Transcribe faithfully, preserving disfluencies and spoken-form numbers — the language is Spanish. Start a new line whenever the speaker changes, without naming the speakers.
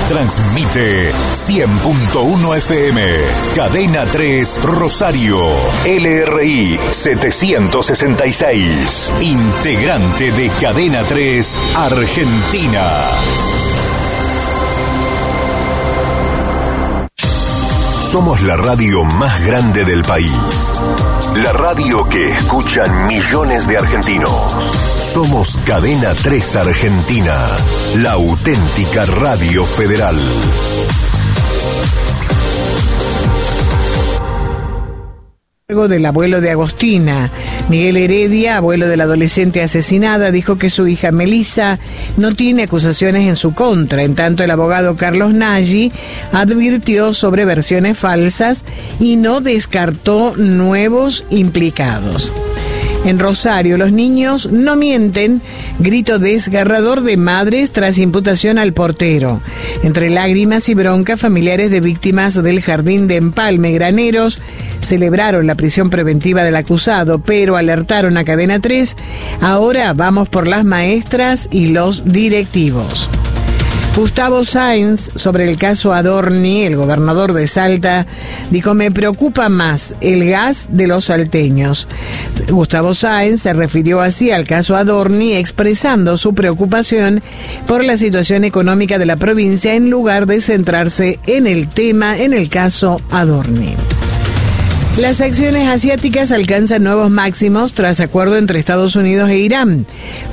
Transmite cien punto uno F M. Cadena tres Rosario. L R I setecientos sesenta y seis. Integrante de Cadena tres Argentina. Somos la radio más grande del país. La radio que escuchan millones de argentinos. Somos Cadena tres Argentina, la auténtica radio federal.
Del abuelo de Agostina, Miguel Heredia, abuelo de la adolescente asesinada, dijo que su hija Melissa no tiene acusaciones en su contra. En tanto, el abogado Carlos Nagy advirtió sobre versiones falsas y no descartó nuevos implicados. En Rosario, los niños no mienten, grito desgarrador de madres tras imputación al portero. Entre lágrimas y bronca, familiares de víctimas del jardín de Empalme Graneros celebraron la prisión preventiva del acusado, pero alertaron a Cadena tres, ahora vamos por las maestras y los directivos. Gustavo Sáenz, sobre el caso Adorni, el gobernador de Salta, dijo: me preocupa más el gas de los salteños. Gustavo Sáenz se refirió así al caso Adorni, expresando su preocupación por la situación económica de la provincia en lugar de centrarse en el tema, en el caso Adorni. Las acciones asiáticas alcanzan nuevos máximos tras acuerdo entre Estados Unidos e Irán.